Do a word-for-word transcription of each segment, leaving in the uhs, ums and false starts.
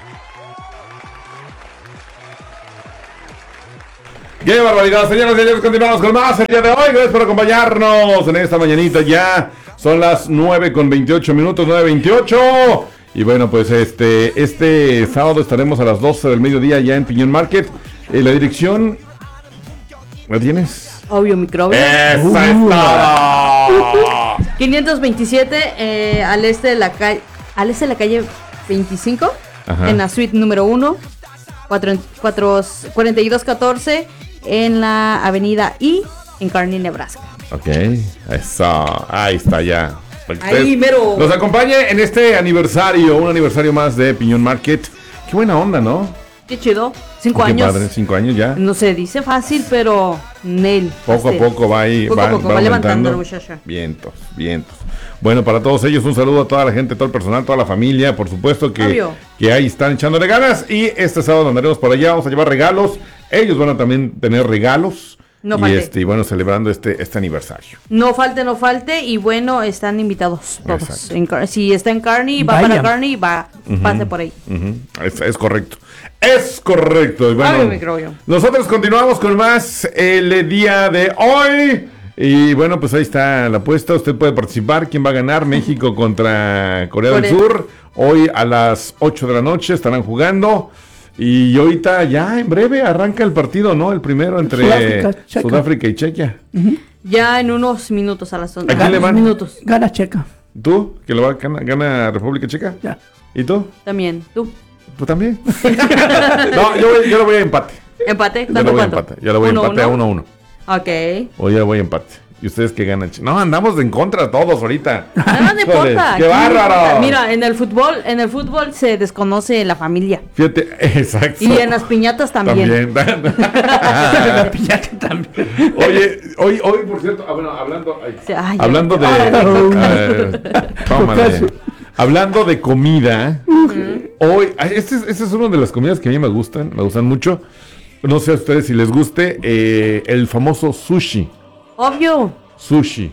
¡Qué barbaridad, señoras y señores! Continuamos con más el día de hoy. Gracias por acompañarnos en esta mañanita ya. Son las nueve con veintiocho minutos, nueve veintiocho. Y bueno, pues este, este sábado estaremos a las doce del mediodía ya en Piñón Market. Eh, la dirección... ¿La tienes? Obvio microbio. ¡Esa uh. es todo! quinientos veintisiete eh, al este de la calle... Al este de la calle veinticinco. Ajá. En la suite número uno. cuarenta y dos catorce en la avenida I en Kearney, Nebraska. Ok, eso, ahí está ya. Ahí mero. Nos acompañe en este aniversario, un aniversario más de Piñón Market. Qué buena onda, ¿no? Qué chido, cinco Qué años. Padre, cinco años ya. No se dice fácil, pero Nel. Poco hace. a poco va ahí, poco va, a poco, va, va levantando aumentando. la muchacha. Vientos, vientos. Bueno, para todos ellos un saludo a toda la gente, todo el personal, toda la familia, por supuesto que, que ahí están echándole ganas. Y este sábado andaremos por allá, vamos a llevar regalos. Ellos van a también tener regalos. No y falte. este y bueno, celebrando este, este aniversario. No falte, no falte. Y bueno, están invitados todos. En, si está en Kearney, va Vaya. para Kearney, va, Uh-huh. pase por ahí. Uh-huh. Es, es correcto. Es correcto. Y bueno, Ay, microbio. nosotros continuamos con más el día de hoy. Y bueno, pues ahí está la apuesta. Usted puede participar. ¿Quién va a ganar? México contra Corea, Corea. del Sur. Hoy a las ocho de la noche estarán jugando. Y ahorita ya en breve arranca el partido, ¿no? El primero entre Sudáfrica, Checa. Sudáfrica y Chequia. Uh-huh. Ya en unos minutos a las once. ¿A quién le van? Minutos. Gana Checa. ¿Tú? ¿Que lo va a gana, gana República Checa? Ya. ¿Y tú? También. ¿Tú? ¿Tú también? No, yo, voy- yo lo voy a empate. ¿Empate? Yo lo ¿Cuánto, voy a cuánto? empate. Yo lo voy a Uno, empate a uno. uno a uno. Ok. O ya voy a empate. ¿Y ustedes qué ganan? No, andamos en contra todos ahorita. No, no Híjole, importa. ¡Qué aquí no bárbaro! importa. Mira, en el fútbol, en el fútbol se desconoce la familia. Fíjate, exacto. Y en las piñatas también. También. La piñata también. Oye, hoy, hoy, por cierto, ah, bueno, hablando, ay, Sí, ay, hablando de, ay, eh, tómale. hablando de comida, hoy, ay, este es, este es una de las comidas que a mí me gustan, me gustan mucho. No sé a ustedes si les guste, eh, el famoso sushi. Obvio. Sushi.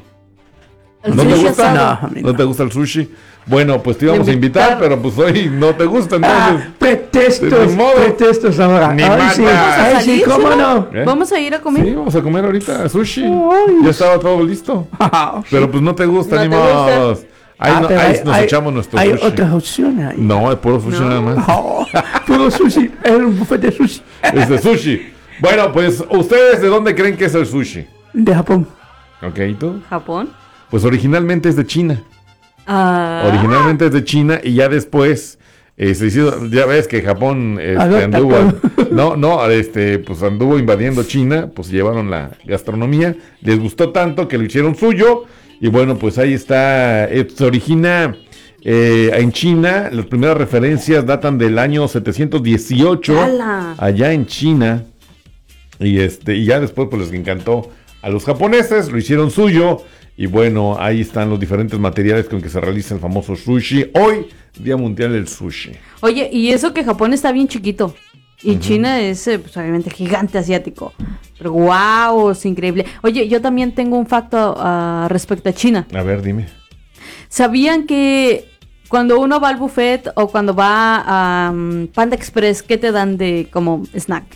El ¿No te sushi gusta? asado. No, a mí ¿No no. te gusta el sushi? Bueno, pues te íbamos a invitar, Invitar. pero pues hoy no te gusta, Ah, entonces. pretextos, Ni modo. pretextos ahora. Ni Ay, mata. sí, Vamos a ay, sí, salir, cómo ¿sí, no. ¿Eh? Vamos a ir a comer. Sí, vamos a comer ahorita sushi. Ay. Ya estaba todo listo. Pero pues no te gusta, No ni te gusta. modo. Ahí, Ah, no- pero ahí hay- nos hay- echamos nuestro Hay sushi. otras opciones ahí. No, es puro sushi No. nada más. Oh, puro sushi, es un buffet de sushi. Es de sushi. Bueno, pues, ¿ustedes de dónde creen que es el sushi? De Japón. Ok, ¿y tú? Japón. Pues originalmente es de China. Ah, Originalmente es de China y ya después eh, se hizo, ya ves que Japón este, Adopta anduvo, todo. no, no, este, pues anduvo invadiendo China, pues llevaron la gastronomía, les gustó tanto que lo hicieron suyo y bueno, pues ahí está, eh, se origina eh, en China, las primeras referencias datan del año setecientos dieciocho, ¡Hala! allá en China y este, y ya después pues les encantó a los japoneses, lo hicieron suyo. Y bueno, ahí están los diferentes materiales con que se realiza el famoso sushi. Hoy, Día Mundial del Sushi. Oye, y eso que Japón está bien chiquito. Y China es, eh, pues, obviamente, gigante asiático. Pero wow, es increíble. Oye, yo también tengo un facto ah, respecto a China. A ver, dime. ¿Sabían que cuando uno va al buffet o cuando va a um, Panda Express, qué te dan de como snack?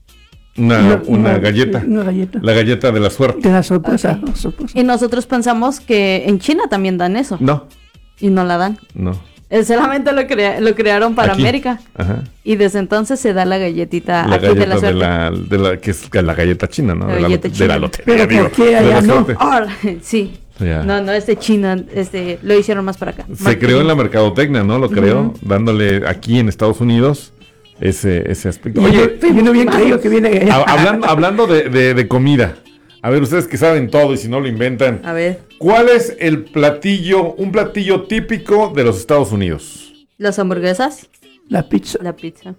Una, una galleta. Una galleta. La galleta de la suerte. De la sorpresa. Ok. la sorpresa. Y nosotros pensamos que en China también dan eso. No, Y no la dan. no. Eh, solamente lo, crea- lo crearon para Aquí. América. Ajá. Y desde entonces se da la galletita La aquí de la galleta de suerte. la, de la, que es la galleta china, ¿no? La de, la, galleta lote- de la china. lotería. Pero digo, ¿por qué de allá la no? suerte. Ah, sí. Ya. No, no es de China, este, lo hicieron más para acá. Se creó en la mercadotecnia, ¿no? Lo creó, dándole aquí en Estados Unidos ese, ese aspecto. Oye, Oye, vino bien creído que viene de allá. ha- hablando, hablando de, de, de comida. A ver, ustedes que saben todo y si no lo inventan. A ver, ¿Cuál es el platillo, un platillo típico de los Estados Unidos? las hamburguesas, La pizza. la pizza.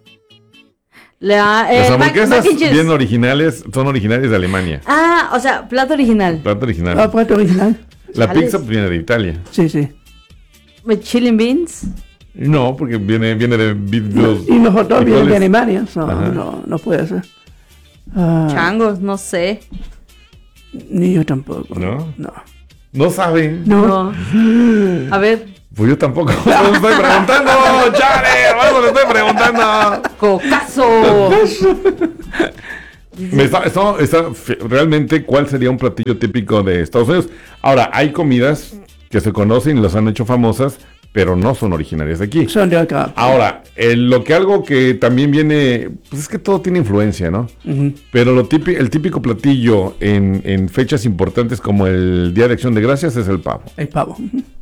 La, eh, Las mac- hamburguesas mac and cheese. bien originales, son originales de Alemania. Ah, o sea, plato original. Plato original. Ah, plato original. La chales. pizza pues, viene de Italia. Sí, sí. With chili and beans. No, porque viene, viene de, de los Y los hot dogs vienen de frijoles. Alemania. No, Ajá. no, no puede ser. Ah, Changos, no sé. ni yo tampoco. ¿No? No. No saben. No. No. A ver, Pues yo tampoco. No les estoy preguntando, chale, algo les estoy preguntando. escuchando. ¡Cocazo! Me está, está- está- fe- realmente, ¿cuál sería un platillo típico de Estados Unidos? Ahora, hay comidas que se conocen y las han hecho famosas, pero no son originarias de aquí. Son de acá. Ahora, el- lo que algo que también viene, pues es que todo tiene influencia, ¿no? Ujú. Pero lo típico, el típico platillo en, en fechas importantes como el Día de Acción de Gracias es el pavo. El pavo.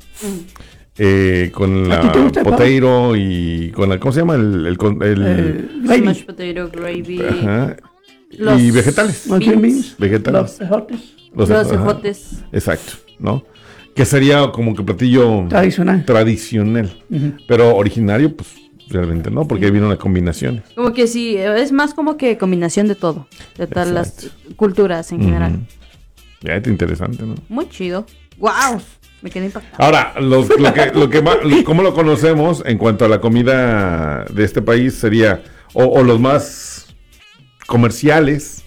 Eh, con ¿A ti te la gusta el pavo? potato y con la, ¿cómo se llama? El, el, con- el- El gravy. Smashed potato gravy. ajá. Los Y vegetales. Los green beans. Vegetales. Los ejotes. Los- Los ajá. ejotes. Exacto, ¿no? Que sería como que platillo Tradicional. tradicional. Ujú. Pero originario, pues realmente no, porque ahí vino una combinación. Como que sí, es más como que combinación de todo. De todas las culturas en general. Ujú. Ya, está interesante, ¿no? Muy chido. ¡Wow! Me quedé impactada. Ahora, los- lo que, lo que más, lo- ¿cómo lo conocemos en cuanto a la comida de este país sería, o, o los más comerciales,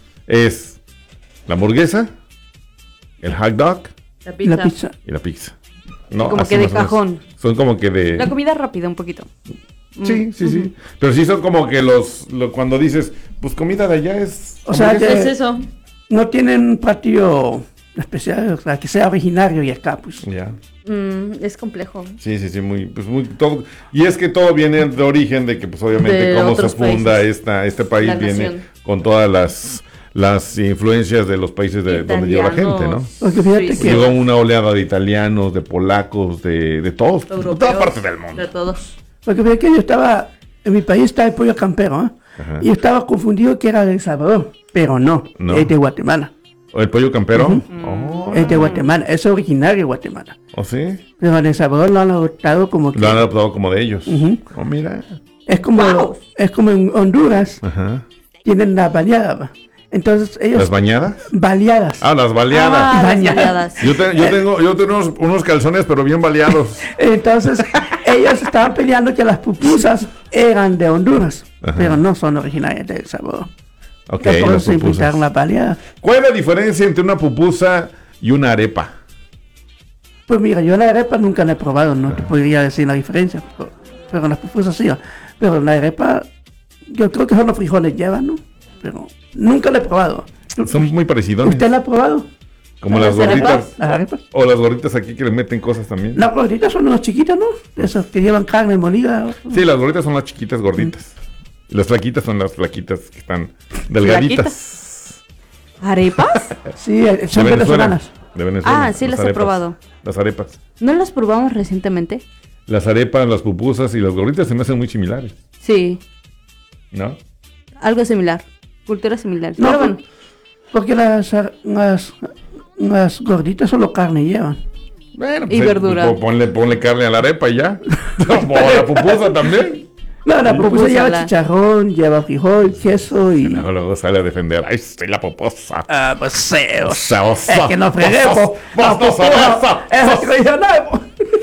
es la hamburguesa, el hot dog La Y pizza. la pizza. y la pizza. No, Como así que de más o menos. cajón. Son como que de... La comida rápida un poquito. Sí, sí, sí. Pero sí son como que los, lo- cuando dices, pues comida de allá es... O sea, hamburguesa. ¿Qué es Eh, eso? No tienen un platillo especial, o sea, que sea originario y acá, pues. Ya. Mm, es complejo. Sí, sí, sí, muy, pues muy, todo, y es que todo viene de origen de que, pues obviamente, De cómo se otros funda países. esta, este país La viene nación. con todas las, las influencias de los países de donde llegó la gente, ¿no? Porque fíjate Suizos, que- Llegó una oleada de italianos, de polacos, de, de todos, de europeos, todas partes del mundo. De todos. Porque fíjate que yo estaba, en mi país está el pollo campero, ¿eh? Ajá. Y yo estaba confundido que era de El Salvador, pero no, No. es de Guatemala. ¿O el pollo campero? Ujú. Oh, Es de Guatemala, es originario de Guatemala. ¿o sí? Pero en El Salvador lo han adoptado como que... Lo han adoptado como de ellos. Ujú. Oh, mira. Es como, Wow. es como en Honduras, Ajá. tienen las baleadas. ¿va? Entonces ellos... ¿Las bañadas? baleadas. Ah, las baleadas. Ah, las Bañadas. baleadas. Yo, te- yo tengo, yo tengo unos, unos calzones, pero bien baleados. Entonces ellos estaban peleando que las pupusas eran de Honduras, Ajá. pero no son originarias de El Salvador. Ok, Entonces las se pupusas. inventaron las baleadas. ¿Cuál es la diferencia entre una pupusa y una arepa? Pues mira, yo la arepa nunca la he probado, no te podría decir la diferencia, pero, pero las pupusas sí. Pero la arepa, yo creo que son los frijoles llevan, ¿no? Pero nunca la he probado. Son muy parecidos. ¿Usted la ha probado? Como las ¿Las arepas? gorditas. Las arepas. O las gorditas aquí que le meten cosas también. Las gorditas son unas chiquitas, ¿no? Esas que llevan carne molida. Sí, las gorditas son las chiquitas gorditas. Y las flaquitas son las flaquitas que están delgaditas. ¿Arepas? Sí, eh, son De Venezuela. venezolanas. De Venezuela. Ah, sí, las he arepas. probado. Las arepas. ¿No las probamos recientemente? Las arepas, las pupusas y las gorditas se me hacen muy similares. Sí, ¿No? algo similar. Cultura similar. No, Pero bueno, porque las, ar- las, las gorditas solo carne llevan. Bueno, Y eh, verdura. pues, ponle, ponle carne a la arepa y ya. O a la pupusa también. No, la pupusa Pupusa, lleva la- chicharrón, lleva frijol, queso y... Luego, luego sale a defender. ¡Ay, soy la pupusa! Ah, pues sí, o sea, O sea, es que no freguemos. vos sos- vos no sabés eso. Es tradicional. po.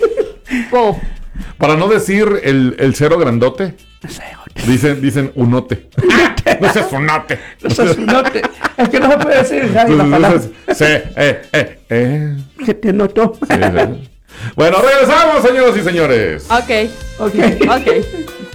po. Para no decir el, el cero grandote, Sí, dicen, dicen unote. No seas unote. no seas un note. Es que no se puede decir en radio la palabra Sí, eh, eh, eh. que te notó. Sí, sí. Bueno, regresamos, señoras y señores. Ok, Ok. ok.